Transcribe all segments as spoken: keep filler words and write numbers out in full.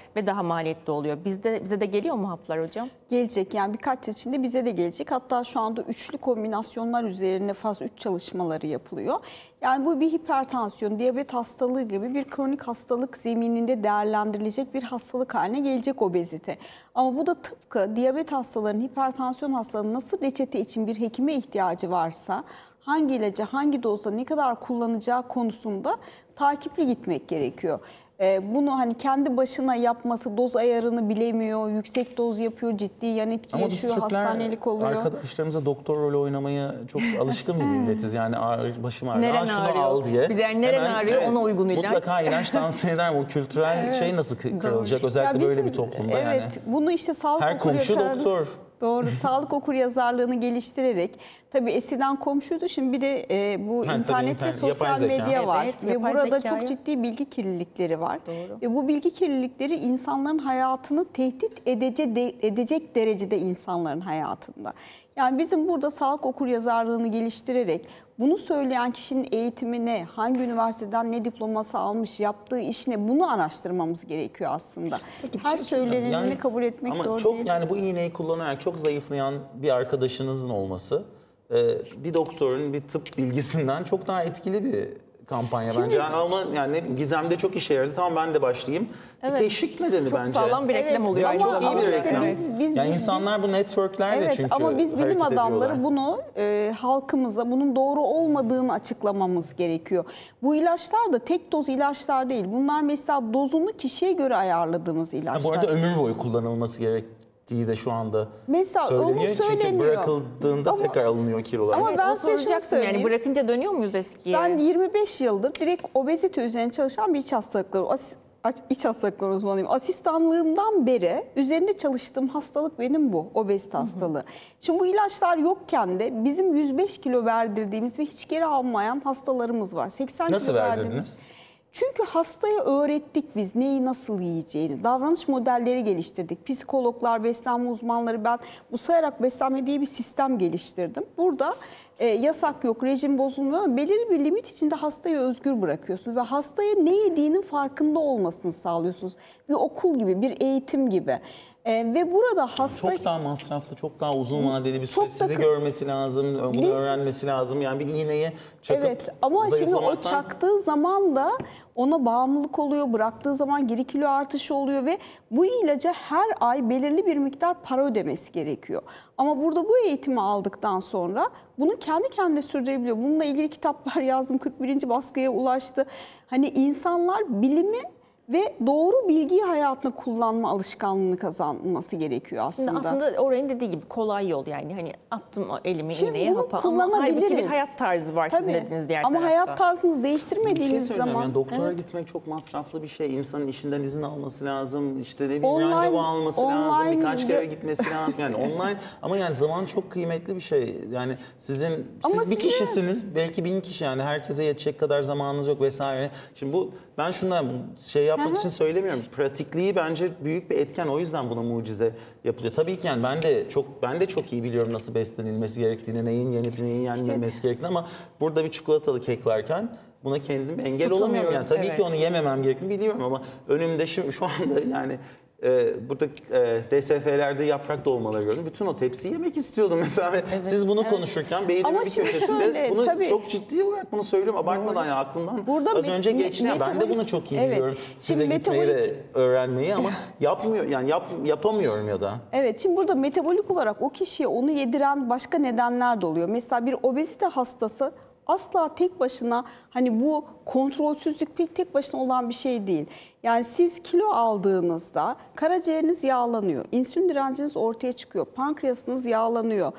ve daha maliyetli oluyor. Bizde bize de geliyor mu haplar hocam? Gelecek, yani birkaç yıl içinde bize de gelecek. Hatta şu anda üçlü kombinasyonlar üzerine faz üç çalışmaları yapılıyor. Yani bu bir hipertansiyon, diyabet hastalığı gibi bir kronik hastalık zemininde değerlendirilecek bir hastalık haline gelecek obezite. Ama bu da tıpkı diyabet hastalarının, hipertansiyon hastalarının nasıl reçete için bir hekime ihtiyacı varsa, hangi ilacı hangi dozda ne kadar kullanacağı konusunda takipli gitmek gerekiyor. Bunu hani kendi başına yapması, doz ayarını bilemiyor, yüksek doz yapıyor, ciddi yan etki Ama biz yaşıyor, Türkler hastanelik oluyor. arkadaşlarımıza doktor rolü oynamaya çok alışkın bir milletiz. Yani ağrı, başım ağrıyor, Neren "Aa, şunu ağrıyor?" al diye. Bir de neren Hemen, ağrıyor, ona uygun ilaç. Mutlaka ilaç tavsiye eder. O kültürel şey nasıl kırılacak? Özellikle Ya böyle bizim- bir toplumda evet, yani. bunu işte sağlık Her komşu okuryazarlığı- doktor. Doğru, sağlık okuryazarlığını geliştirerek, tabii eskiden komşuydu, şimdi bir de e, bu Ha, tabii internet ve internet, sosyal yapay zeka. medya var. Evet, Ve yapay burada zekaya- çok ciddi bilgi kirlilikleri var. Doğru. Ve bu bilgi kirlilikleri insanların hayatını tehdit edecek, edecek derecede insanların hayatında. Yani bizim burada sağlık okuryazarlığını geliştirerek, bunu söyleyen kişinin eğitimi ne, hangi üniversiteden ne diploması almış, yaptığı iş ne, bunu araştırmamız gerekiyor aslında. Peki bir Her şey söyleyeceğim. söyleneni Yani- kabul etmek ama doğru çok, değil. Yani bu iğneyi kullanarak çok zayıflayan bir arkadaşınızın olması e, bir doktorun bir tıp bilgisinden çok daha etkili bir kampanya Şimdi- bence. Yani ama yani ne bileyim, Gizem'de çok işe yaradı. Tamam, ben de başlayayım. Evet. Bir teşvik nedeni Çok bence. sağlam bir reklam Evet, oluyor. ama- Çok iyi ama bir işte reklam. biz- biz- yani biz- insanlar bu networklerle Evet, çünkü ama biz bilim hareket adamları ediyorlar. bunu e, halkımıza bunun doğru olmadığını açıklamamız gerekiyor. Bu ilaçlar da tek doz ilaçlar değil. Bunlar mesela dozunu kişiye göre ayarladığımız Ha, ilaçlar. bu arada ömür boyu kullanılması gerektiği de şu anda Mesela söyleniyor. onu Çünkü söyleniyor. bırakıldığında Ama- tekrar alınıyor kilolar. Ama Evet, ben onu size şunu soracaktım yani, söyleyeyim. bırakınca dönüyor muyuz eskiye? Ben yirmi beş yıldır direkt obezite üzerine çalışan bir iç hastalıkları, as- iç hastalıkları uzmanıyım. Asistanlığımdan beri üzerinde çalıştığım hastalık benim bu, obezite hastalığı. Şimdi bu ilaçlar yokken de bizim yüz beş kilo verdirdiğimiz ve hiç geri almayan hastalarımız var. seksen Nasıl kilo verdirdiniz? verdiğimiz. Çünkü hastaya öğrettik biz neyi nasıl yiyeceğini. Davranış modelleri geliştirdik. Psikologlar, beslenme uzmanları, ben bu sayarak beslenme diye bir sistem geliştirdim. Burada e, yasak yok, rejim bozulmuyor ama belirli bir limit içinde hastayı özgür bırakıyorsunuz. Ve hastaya ne yediğinin farkında olmasını sağlıyorsunuz. Bir okul gibi, bir eğitim gibi. E, ve burada hasta... Çok daha masraflı, çok daha uzun vadeli bir Çok süreç. da Sizi kı- görmesi lazım, bunu Biz- öğrenmesi lazım. Yani bir iğneye çakıp Evet, ama şimdi o zayıflamaktan- çaktığı zaman da ona bağımlılık oluyor, bıraktığı zaman geri kilo artışı oluyor ve bu ilaca her ay belirli bir miktar para ödemesi gerekiyor. Ama burada bu eğitimi aldıktan sonra bunu kendi kendine sürdürebiliyor. Bununla ilgili kitaplar yazdım, kırk birinci baskıya ulaştı. Hani insanlar bilimi ve doğru bilgiyi hayatına kullanma alışkanlığını kazanması gerekiyor aslında. Şimdi aslında Oray'ın dediği gibi kolay yol yani, hani attım elimi Şimdi iğneye bunu hapa, ama halbuki bir kullanabiliriz. hayat tarzı var sizin Tabii. dediğiniz diğer Ama tarafta. hayat tarzınızı Bir şey değiştirmediğiniz söyleyeceğim. zaman... Yani doktora Evet. gitmek çok masraflı bir şey. İnsanın işinden izin alması lazım. İşte ne bileyim Online- randevu alması lazım. online- Birkaç kere gitmesi lazım. Yani online, ama yani zaman çok kıymetli bir şey. Yani sizin Ama siz bir sizin- kişisiniz. Belki bin kişi, yani herkese yetecek kadar zamanınız yok vesaire. Şimdi bu, ben şundan şey yapmak için söylemiyorum. Pratikliği bence büyük bir etken. O yüzden buna mucize yapılıyor. Tabii ki yani ben de çok ben de çok iyi biliyorum nasıl beslenilmesi gerektiğini, neyin yenip neyin yenmemesi gerektiğini, ama burada bir çikolatalı kek varken buna kendim engel olamıyorum. Yani tabii evet. ki onu yememem gerektiğini biliyorum, ama önümde şu, şu anda yani e, burada e, D S F'lerde yaprak dolmaları gördüm. Bütün o tepsiyi yemek istiyordum mesela. Siz bunu konuşurken beynimin Ama bir şimdi köşesinde şöyle, bunu tabii. çok ciddi olarak bunu söylüyorum. Abartmadan ya, aklımdan Burada az me- önce me- geçti. Yani ben de metabolik- bunu çok iyi Evet. biliyorum. Size Şimdi gitmeyi ve metabolik- öğrenmeyi, ama yapmıyor yani yap, yapamıyorum ya da. Evet, şimdi burada metabolik olarak o kişiye onu yediren başka nedenler de oluyor. Mesela bir obezite hastası asla tek başına, hani bu kontrolsüzlük pek tek başına olan bir şey değil. Yani siz kilo aldığınızda karaciğeriniz yağlanıyor, insülin direnciniz ortaya çıkıyor, pankreasınız yağlanıyor.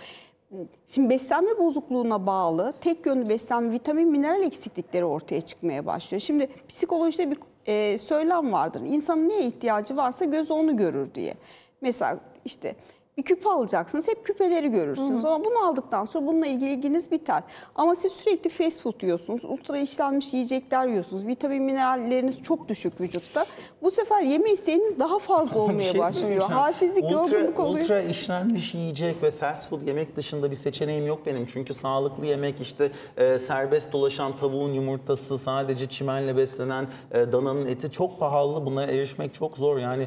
Şimdi beslenme bozukluğuna bağlı tek yönlü beslenme, vitamin, mineral eksiklikleri ortaya çıkmaya başlıyor. Şimdi psikolojide bir e, söylem vardır. İnsanın neye ihtiyacı varsa gözü onu görür diye. Mesela işte bir küpe alacaksınız, hep küpeleri görürsünüz. Ama bunu aldıktan sonra bununla ilgili ilginiz biter. Ama siz sürekli fast food yiyorsunuz, ultra işlenmiş yiyecekler yiyorsunuz, vitamin, mineralleriniz çok düşük vücutta. Bu sefer yeme isteğiniz daha fazla Bir olmaya şey başlıyor. söyleyeceğim. Halsizlik, ultra, yorgunluk oluyor. Ultra işlenmiş yiyecek ve fast food yemek dışında bir seçeneğim yok benim. Çünkü sağlıklı yemek, işte e, serbest dolaşan tavuğun yumurtası, sadece çimenle beslenen e, dananın eti çok pahalı. Buna erişmek çok zor. Yani